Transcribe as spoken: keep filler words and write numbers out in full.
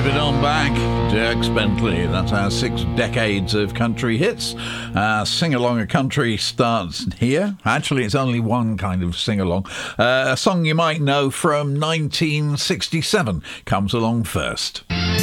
Give it on back, Dierks Bentley. That's our six decades of country hits. Uh, Sing-along a country starts here. Actually, it's only one kind of sing-along. Uh, a song you might know from nineteen sixty-seven comes along first.